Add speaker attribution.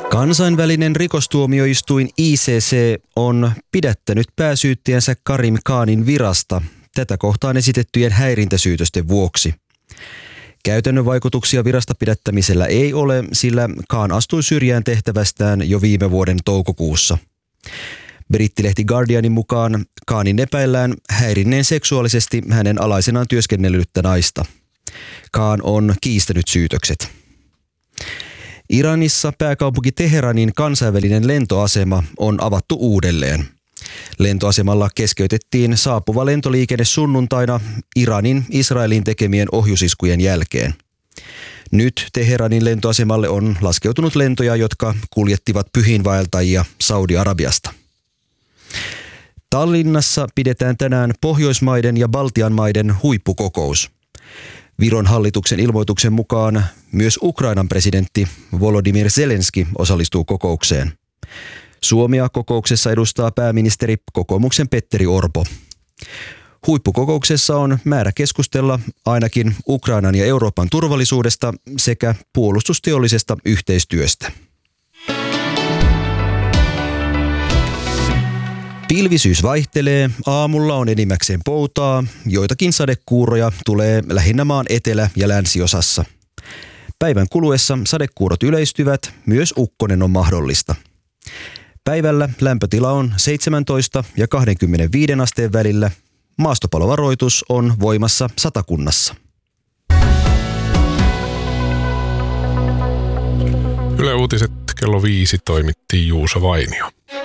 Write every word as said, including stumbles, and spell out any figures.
Speaker 1: Kansainvälinen rikostuomioistuin I C C on pidättänyt pääsyyttäjänsä Karim Khanin virasta tätä kohtaan esitettyjen häirintäsyytösten vuoksi. Käytännön vaikutuksia virasta pidättämisellä ei ole, sillä Khan astui syrjään tehtävästään jo viime vuoden toukokuussa. Brittilehti Guardianin mukaan Khanin epäillään häirinneen seksuaalisesti hänen alaisenaan työskennellyttä naista. Khan on kiistänyt syytökset. Iranissa pääkaupunki Teheranin kansainvälinen lentoasema on avattu uudelleen. Lentoasemalla keskeytettiin saapuva lentoliikenne sunnuntaina Iranin Israelin tekemien ohjusiskujen jälkeen. Nyt Teheranin lentoasemalle on laskeutunut lentoja, jotka kuljettivat pyhiinvaeltajia Saudi-Arabiasta. Tallinnassa pidetään tänään Pohjoismaiden ja Baltian maiden huippukokous. Viron hallituksen ilmoituksen mukaan myös Ukrainan presidentti Volodymyr Zelenski osallistuu kokoukseen. Suomea kokouksessa edustaa pääministeri kokoomuksen Petteri Orpo. Huippukokouksessa on määrä keskustella ainakin Ukrainan ja Euroopan turvallisuudesta sekä puolustusteollisesta yhteistyöstä. Pilvisyys vaihtelee, aamulla on enimmäkseen poutaa, joitakin sadekuuroja tulee lähinnä maan etelä- ja länsiosassa. Päivän kuluessa sadekuurot yleistyvät, myös ukkonen on mahdollista. Päivällä lämpötila on seitsemäntoista ja kaksikymmentäviisi asteen välillä. Maastopalovaroitus on voimassa Satakunnassa.
Speaker 2: Yle Uutiset kello viisi toimitti Juuso Vainio.